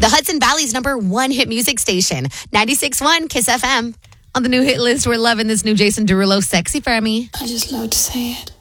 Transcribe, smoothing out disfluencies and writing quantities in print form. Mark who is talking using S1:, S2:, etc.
S1: the Hudson Valley's #1 hit music station, 96.1 Kiss FM. On the new hit list, we're loving this new Jason Derulo, Sexy for Me.
S2: I just love to say it.